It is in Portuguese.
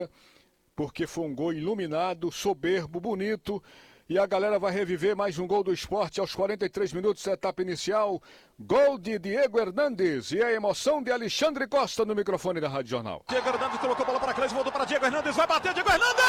porque foi um gol iluminado, soberbo, bonito. E a galera vai reviver mais um gol do Sport aos 43 minutos da etapa inicial. Gol de Diego Hernandes e a emoção de Alexandre Costa no microfone da Rádio Jornal. Diego Hernandes colocou a bola para Cleis, voltou para Diego Hernandes, vai bater Diego Hernandes!